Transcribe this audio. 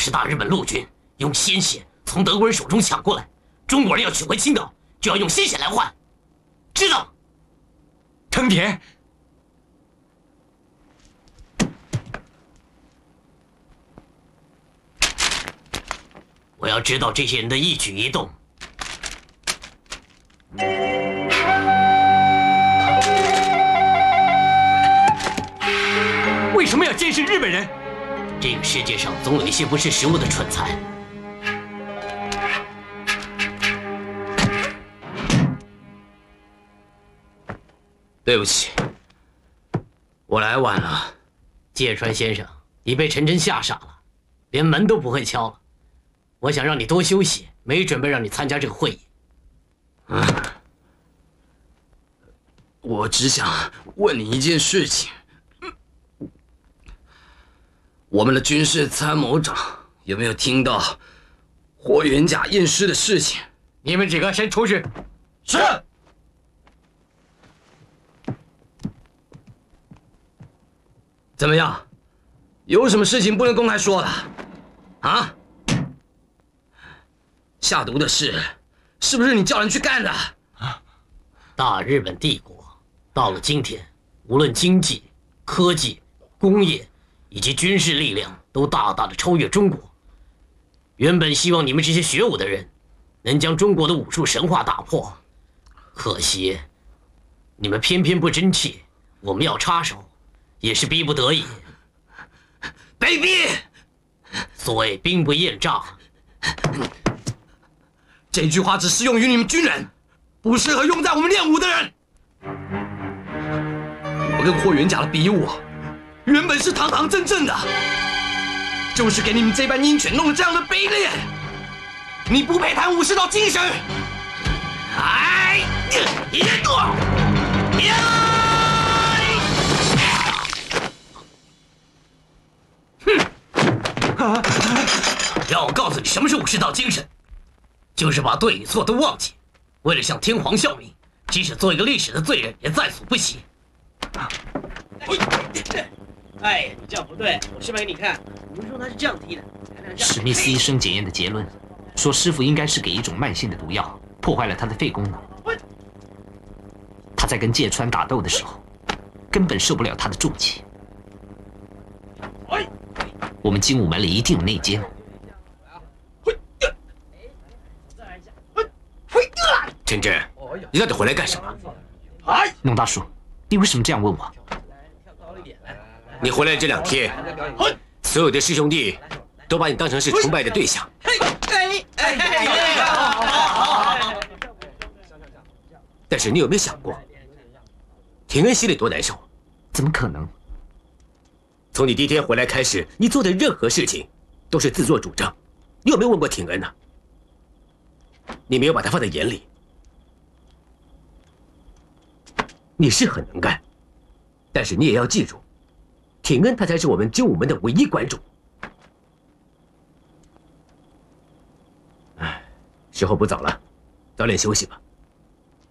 是大日本陆军用鲜血从德国人手中抢过来，中国人要取回青岛，就要用鲜血来换，知道？ 藤田， 我要知道这些人的一举一动。 为什么要监视日本人？ 这个世界上总有一些不识时务的蠢材。对不起，我来晚了。芥川先生，你被陈真吓傻了，连门都不会敲了。我想让你多休息，没准备让你参加这个会议。 我只想问你一件事情：我们的军事参谋长有没有听到霍元甲验尸的事情？ 你们几个先出去。 是。怎么样？有什么事情不能公开说的？啊？下毒的事，是不是你叫人去干的？ 大日本帝国到了今天，无论经济、科技、工业以及军事力量，都大大的超越中国。原本希望你们这些学武的人，能将中国的武术神话打破，可惜，你们偏偏不争气。我们要插手，也是逼不得已。 卑鄙！ 所谓兵不厌诈， 这句话只适用于你们军人，不适合用在我们练武的人。我跟霍元甲的比武，原本是堂堂正正的，就是给你们这班鹰犬弄得这样的卑劣。你不配谈武士道精神。哎， 让我告诉你什么是武士道精神，就是把对与错都忘记，为了向天皇效命，即使做一个历史的罪人也在所不惜。 哎，你这样不对，我示范给你看。不是说他是这样踢的。 史密斯医生检验的结论说，师傅应该是给一种慢性的毒药，破坏了他的肺功能。他在跟芥川打斗的时候，根本受不了他的重击。我们精武门里一定有内奸。 陈真，你到底回来干什么？ 弄大叔，你为什么这样问我？ 你回来这2天，所有的师兄弟都把你当成是崇拜的对象。但是你有没有想过，廷恩心里多难受？ 怎么可能？ 从你第一天回来开始，你做的任何事情都是自作主张。你有没有问过廷恩呢？你没有把他放在眼里。你是很能干，但是你也要记住，廷恩他才是我们精武门的唯一关主。哎，时候不早了，早点休息吧。